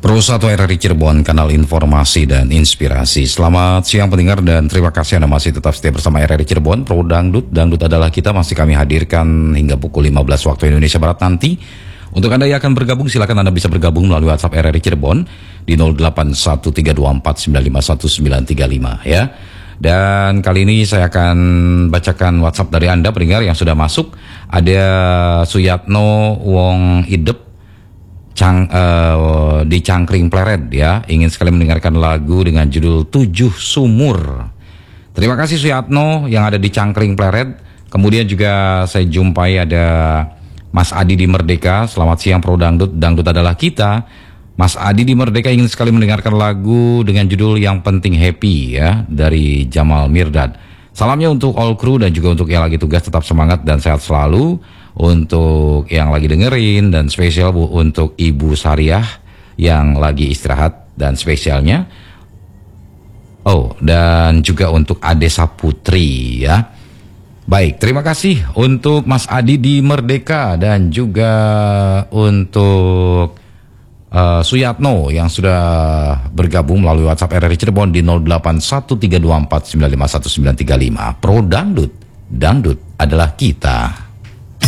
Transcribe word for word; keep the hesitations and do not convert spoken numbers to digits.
Pro satu R R I Cirebon, kanal informasi dan inspirasi. Selamat siang pendengar dan terima kasih Anda masih tetap setia bersama R R I Cirebon. Pro Dangdut, Dangdut adalah kita, masih kami hadirkan hingga pukul lima belas waktu Indonesia Barat nanti. Untuk Anda yang akan bergabung, silakan Anda bisa bergabung melalui WhatsApp R R I Cirebon di nol delapan satu tiga dua empat sembilan lima satu sembilan tiga lima ya. Dan kali ini saya akan bacakan WhatsApp dari Anda pendengar yang sudah masuk. Ada Suyatno Wong Idep Cang, uh, di Cangkring Pleret ya, ingin sekali mendengarkan lagu dengan judul Tujuh Sumur. Terima kasih Suyatno yang ada di Cangkring Pleret. Kemudian juga saya jumpai ada Mas Adi di Merdeka. Selamat siang Pro Dangdut, Dangdut adalah kita. Mas Adi di Merdeka ingin sekali mendengarkan lagu dengan judul Yang Penting Happy ya, dari Jamal Mirdad. Salamnya untuk all crew dan juga untuk yang lagi tugas, tetap semangat dan sehat selalu. Untuk yang lagi dengerin, dan spesial Bu untuk Ibu Sariah yang lagi istirahat, dan spesialnya oh dan juga untuk Ade Saputri ya. Baik, terima kasih untuk Mas Adi di Merdeka dan juga untuk uh, Suyatno yang sudah bergabung melalui WhatsApp R R I Cirebon di nol delapan satu tiga dua empat sembilan lima satu sembilan tiga lima. Pro Dangdut, Dangdut adalah kita.